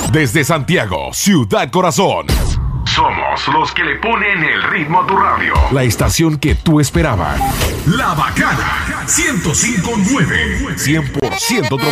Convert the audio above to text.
Desde Santiago, Ciudad Corazón. Somos los que le ponen el ritmo a tu radio. La estación que tú esperabas. La Bacana 105.9. 100%